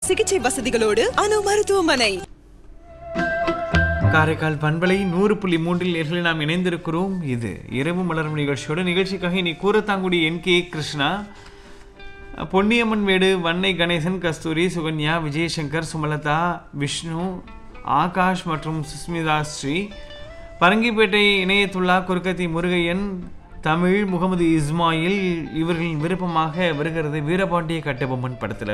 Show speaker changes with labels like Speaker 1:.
Speaker 1: சிகிச்சை வசதிகளோடு அணு மருத்துவமனை.
Speaker 2: காரைக்கால் பண்பலை 100.3 நேர்களில் நாம் இணைந்திருக்கிறோம். இது இரவு மலரும் நிகழ்ச்சியோட நிகழ்ச்சிக்காக இனி கூரத்தாங்குடி NK கிருஷ்ணா, பொன்னியம்மன் மேடு வன்னை கணேசன், கஸ்தூரி, சுகன்யா, விஜயசங்கர், சுமலதா, விஷ்ணு, ஆகாஷ் மற்றும் சுஸ்மிதா ஸ்ரீ, பரங்கிப்பேட்டை இணையத்துல்லா, குறுக்கத்தி முருகையன், தமிழ், முகமது இஸ்மாயில் இவர்களின் விருப்பமாக வருகிறது வீரபாண்டிய கட்டபொம்மன் படத்தில்